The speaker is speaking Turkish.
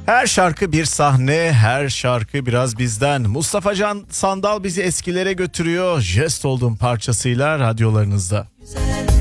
Her şarkı bir sahne, her şarkı biraz bizden. Mustafa Can Sandal bizi eskilere götürüyor. Jest oldum parçasıyla radyolarınızda.